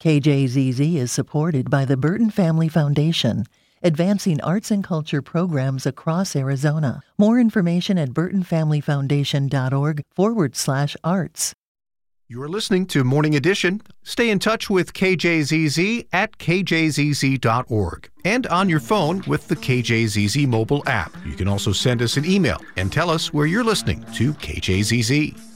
KJZZ is supported by the Burton Family Foundation, advancing arts and culture programs across Arizona. More information at burtonfamilyfoundation.org/arts. You're listening to Morning Edition. Stay in touch with KJZZ at kjzz.org and on your phone with the KJZZ mobile app. You can also send us an email and tell us where you're listening to KJZZ.